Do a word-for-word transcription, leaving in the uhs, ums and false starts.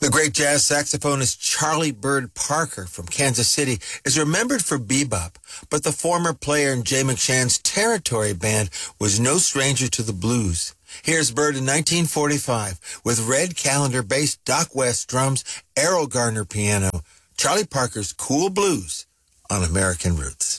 The great jazz saxophonist Charlie Bird Parker from Kansas City is remembered for bebop, but the former player in Jay McShann's Territory Band was no stranger to the blues. Here's Bird in nineteen forty-five with Red Callender bass, Doc West drums, Errol Garner piano, Charlie Parker's Cool Blues on American Roots.